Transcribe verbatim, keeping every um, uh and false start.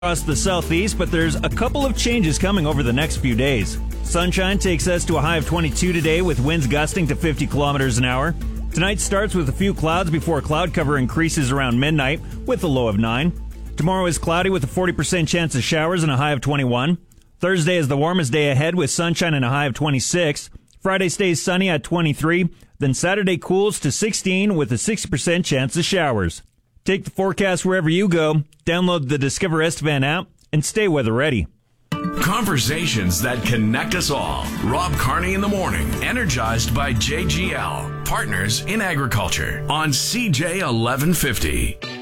across the southeast, but there's a couple of changes coming over the next few days. Sunshine takes us to a high of twenty-two today with winds gusting to fifty kilometers an hour. Tonight starts with a few clouds before cloud cover increases around midnight with a low of nine. Tomorrow is cloudy with a forty percent chance of showers and a high of twenty-one. Thursday is the warmest day ahead with sunshine and a high of twenty-six. Friday stays sunny at twenty-three. Then Saturday cools to sixteen with a sixty percent chance of showers. Take the forecast wherever you go, download the Discover Estevan app, and stay weather ready. Conversations that connect us all. Rob Carney in the morning, energized by J G L, partners in agriculture, on C J eleven fifty.